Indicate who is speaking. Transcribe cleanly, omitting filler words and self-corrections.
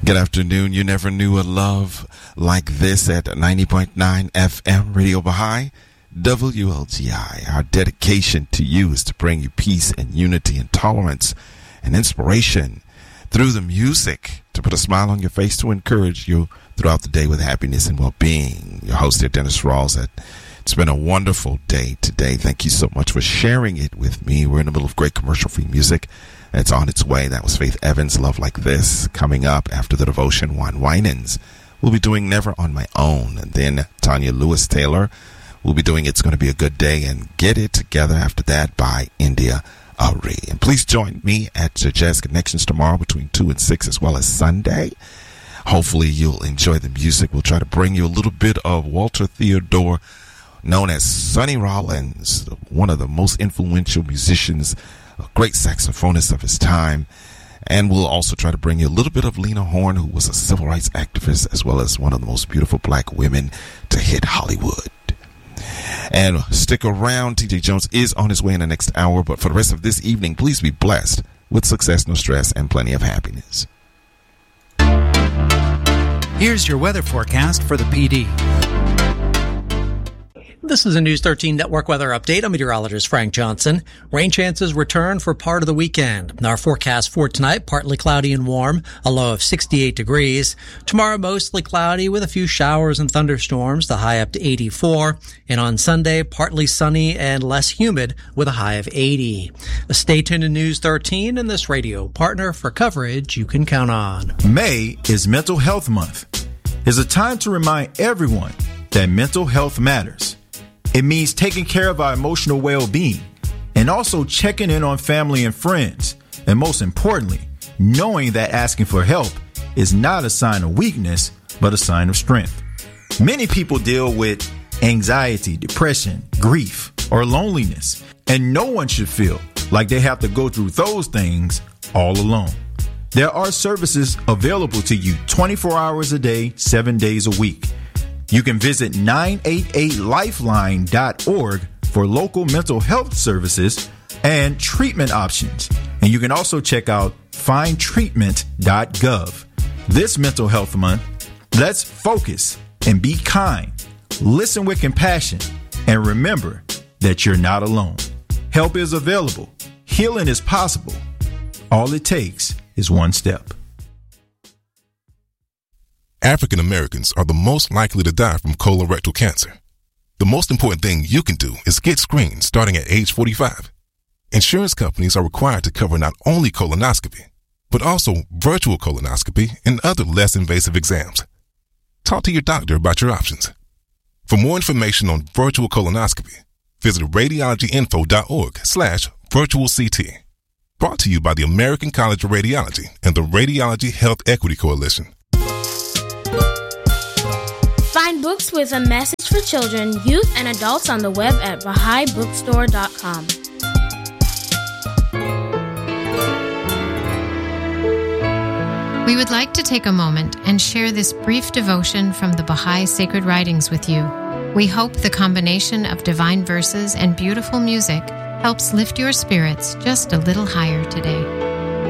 Speaker 1: Good afternoon. You never knew a love like this at 90.9 FM Radio Baha'i, WLGI. Our dedication to you is to bring you peace and unity and tolerance and inspiration through the music, to put a smile on your face, to encourage you throughout the day with happiness and well-being. Your host here, Dennis Rawls. It's been a wonderful day today. Thank you so much for sharing it with me. We're in the middle of great commercial-free music. It's on its way. That was Faith Evans, Love Like This. Coming up after the devotion, Juan Winans. We'll be doing Never on My Own. And then Tanya Lewis Taylor will be doing It's Gonna Be a Good Day and Get It Together after that by India Ari. And please join me at Jazz Connections tomorrow between 2 and 6 as well as Sunday. Hopefully you'll enjoy the music. We'll try to bring you a little bit of Walter Theodore, known as Sonny Rollins, one of the most influential musicians, a great saxophonist of his time. And we'll also try to bring you a little bit of Lena Horne, who was a civil rights activist, as well as one of the most beautiful black women to hit Hollywood. And stick around. TJ Jones is on his way in the next hour. But for the rest of this evening, please be blessed with success, no stress, and plenty of happiness.
Speaker 2: Here's your weather forecast for the PD. This is a News 13 Network weather update. I'm meteorologist Frank Johnson. Rain chances return for part of the weekend. Our forecast for tonight, partly cloudy and warm, a low of 68 degrees. Tomorrow, mostly cloudy with a few showers and thunderstorms, the high up to 84. And on Sunday, partly sunny and less humid with a high of 80. Stay tuned to News 13 and this radio partner for coverage you can count on.
Speaker 3: May is Mental Health Month. It's a time to remind everyone that mental health matters. It means taking care of our emotional well-being and also checking in on family and friends. And most importantly, knowing that asking for help is not a sign of weakness, but a sign of strength. Many people deal with anxiety, depression, grief, or loneliness, and no one should feel like they have to go through those things all alone. There are services available to you 24 hours a day, 7 days a week. You can visit 988lifeline.org for local mental health services and treatment options. And you can also check out findtreatment.gov. This Mental Health Month, let's focus and be kind. Listen with compassion and remember that you're not alone. Help is available. Healing is possible. All it takes is one step.
Speaker 4: African Americans are the most likely to die from colorectal cancer. The most important thing you can do is get screened starting at age 45. Insurance companies are required to cover not only colonoscopy, but also virtual colonoscopy and other less invasive exams. Talk to your doctor about your options. For more information on virtual colonoscopy, visit radiologyinfo.org/virtualct. Brought to you by the American College of Radiology and the Radiology Health Equity Coalition.
Speaker 5: Find books with a message for children, youth, and adults on the web at BahaiBookstore.com.
Speaker 6: We would like to take a moment and share this brief devotion from the Baha'i Sacred Writings with you. We hope the combination of divine verses and beautiful music helps lift your spirits just a little higher today.